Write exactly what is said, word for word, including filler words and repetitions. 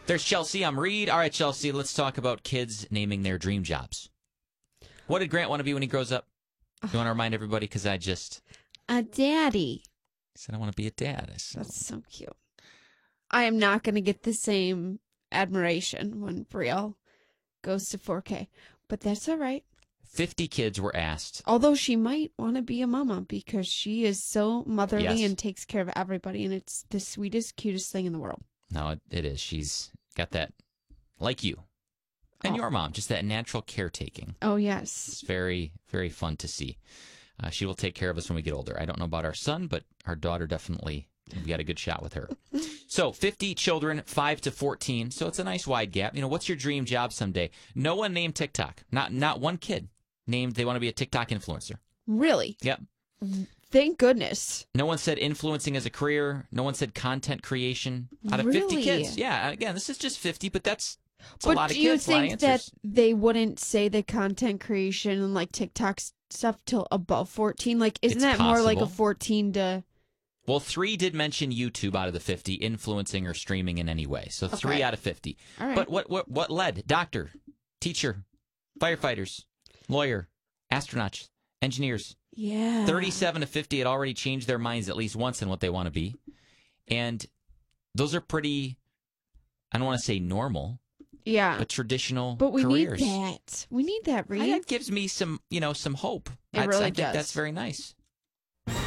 There's Chelsea. I'm Reed. All right, Chelsea, let's talk about kids naming their dream jobs. What did Grant want to be when he grows up? You want to remind everybody? Because I just... A daddy. I said I want to be a dad. I said, That's so cute. I am not going to get the same admiration when Brielle goes to four K, but that's all right. fifty kids were asked. Although she might want to be a mama because she is so motherly Yes. and takes care of everybody, and it's the sweetest, cutest thing in the world. No, it, it is. She's got that, like you and Oh. your mom, just that natural caretaking. Oh, yes. It's very, very fun to see. Uh, she will take care of us when we get older. I don't know about our son, but our daughter definitely, we got a good shot with her. So fifty children, five to fourteen. So it's a nice wide gap. You know, what's your dream job someday? No one named TikTok. Not not one kid named they want to be a TikTok influencer. Really? Yep. Thank goodness. No one said influencing as a career. No one said content creation. Out of fifty Really? kids. Yeah, again, this is just fifty, but that's, that's a But lot do of you kids. a lot of think that answers. they wouldn't say the content creation and like TikTok stuff till above fourteen? Like, isn't It's that more like a possible. fourteen to... Well, three did mention YouTube out of the fifty, influencing or streaming in any way. So three Okay. out of fifty. All right. But what, what what led? Doctor, teacher, firefighters, lawyer, astronauts, engineers. Yeah. thirty-seven to fifty had already changed their minds at least once in what they want to be. And those are pretty, I don't want to say normal, Yeah. but traditional But we careers. need that. We need that, I- Reed. That gives me some, you know, some hope. It I'd- really I think does. that's very nice.